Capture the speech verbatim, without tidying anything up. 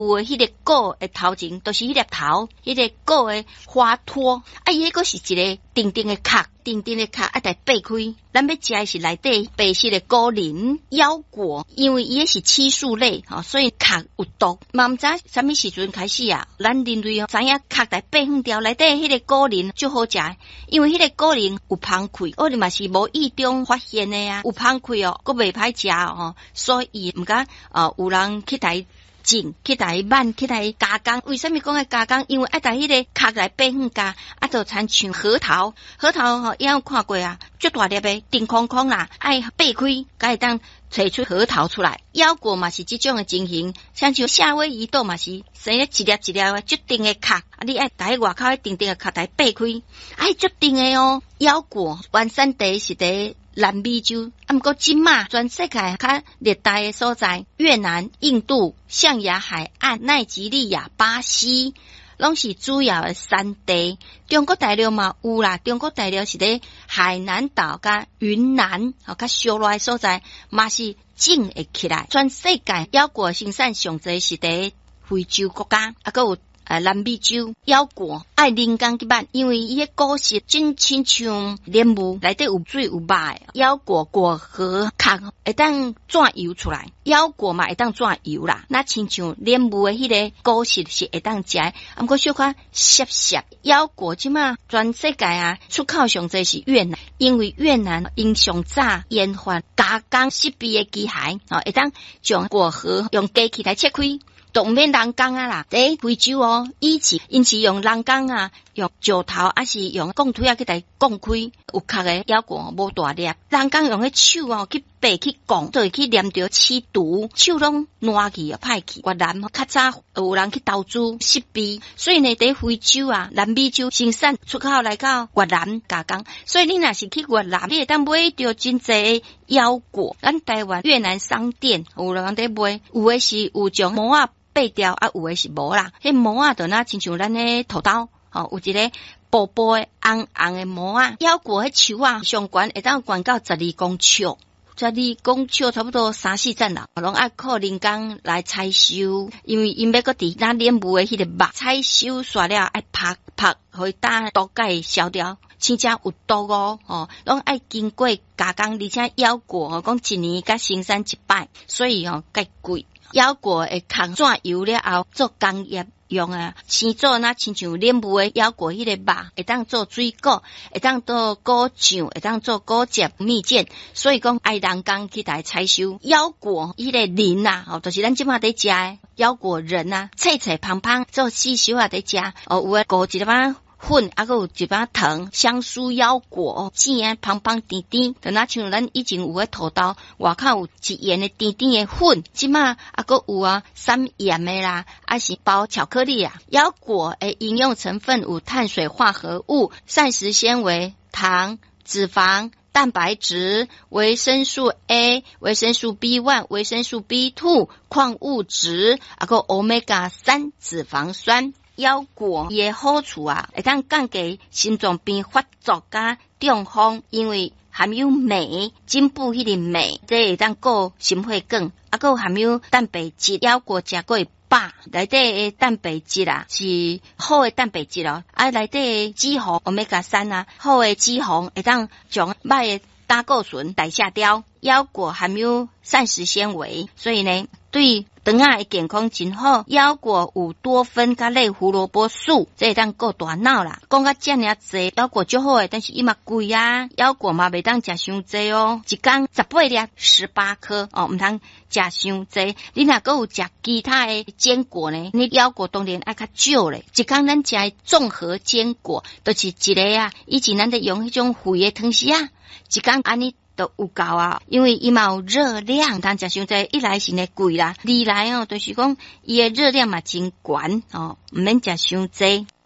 有诶迄个果诶头前都、就是迄粒头，迄、那个果诶花托，啊，伊迄个是一个定定诶壳，定定诶壳啊，得掰开。咱要食诶是内底白色诶果仁腰果，因为伊是漆树类，吼、哦，所以壳有毒。嘛毋知啥物时阵开始啊，咱人类知影壳得掰远掉，内底迄个果仁就好食，因为迄个果仁有芳气，我哋嘛是无意中发现诶啊，有芳气哦，佫袂歹食哦，所以毋敢呃有人去台。种去台慢去台加工，为什么讲个加工？因为爱在迄个壳来变远加，啊，就参像核桃，核桃吼，也有看过啊，足大粒的，顶空空啦，爱掰开，才会当摕出核桃出来。腰果嘛是这种的情形，像像夏威夷豆嘛是生咧一粒一粒的足定的壳，啊，你爱在外口定定的壳来掰开，爱足定的哦。腰果原产地是伫南美洲，啊，毋过今嘛全世界较热带的所在，越南、印度、象牙海岸、奈及利亚、巴西，拢是主要的产地。中国大陆嘛有啦，中国大陆是伫海南岛甲云南，吼较小热的所在，嘛是种会起来。全世界腰果生产上侪是伫非洲国家，啊，佮有。啊，南美洲腰果爱人工去办，因为伊个果实真亲像莲雾，内底有水有肉的。腰果果核壳会当转油出来，腰果嘛会当转油啦。那亲像莲雾的迄个果实是会当食，啊，毋过小可涩涩。腰果即嘛全世界啊出口上侪是越南，因为越南因上早研发加工设备的机械，哦，会当将果核用机器来切开。都毋免人工啊啦，在非洲哦，以前因是用人工啊，用石头还是用钢腿啊去来钢开，有壳的腰果无大粒，人工用迄手哦去掰去钢，就会去黏着刺毒，手拢烂去啊歹去。越南较早有人去投资设备，所以呢，在非洲啊、南美洲生产出口来到越南加工，所以你若是去越南，你会当买到真侪腰果。咱台湾越南商店有人在卖，有的是有种毛啊。掰掉啊，有诶是无啦，迄毛啊，就那亲像咱诶土豆，吼、哦，有一个薄薄诶红红诶毛啊，腰果迄树啊，上悬会当悬到十二公尺，十二公尺差不多三四层啦，拢爱靠人工来采收，因为因要搁伫那莲雾诶迄个肉采收煞了，爱拍拍，互伊打毒解消掉。真正有毒哦，哦，拢爱经过加工，而且腰果哦，讲一年甲生产一摆，所以哦，介贵。腰果会壳转油了后做工业用啊，生做那亲像莲雾的腰果迄个肉，会当做水果，会当做果酱，会当做果汁蜜饯，所以讲爱人工去来采收腰果迄个仁啊，哦，就是咱即马在食的腰果仁啊，脆脆胖胖做细小啊在食，哦，有诶果一粒仔。粉啊，佮有一把糖，香酥腰果，甜啊，胖胖甜甜，就那像咱以前有诶土豆，外口有一圆诶甜甜诶粉，即马啊，佮有啊，三盐诶啦，啊是包巧克力啊。腰果诶，营养成分有碳水化合物、膳食纤维、糖、脂肪。蛋白质、维生素 A、维生素 B 一、维生素 B 二、矿物质，啊个 Omega 三脂肪酸。腰果伊诶好处啊，会当降低心脏病发作甲中风，因为含有镁，进补迄个镁，这会当顾心血管，啊个含有蛋白质，腰果食过会饱，内底诶蛋白质啊是好诶蛋白质哦，啊内底诶脂肪 Omega 三啊，好诶脂肪会当将歹诶胆固醇代谢掉。腰果含有膳食纤维，所以呢对肠仔的健康真好。腰果有多酚甲类胡萝卜素，这会当顾大脑啦。讲到这尔济，腰果就好诶，但是伊嘛贵啊。腰果嘛袂当食伤济哦，一天十八粒、十八颗哦，毋通食伤济。你若搁有食其他的坚果呢，你腰果当然爱较少咧。一天咱食综合坚果，就是一个啊，以前咱在用迄种肥的汤匙啊，一天安尼。都有够啊，因为伊嘛有热量，通食伤济，一来是呢贵啦，二来哦，就是讲伊诶热量嘛真悬哦，毋免食伤济。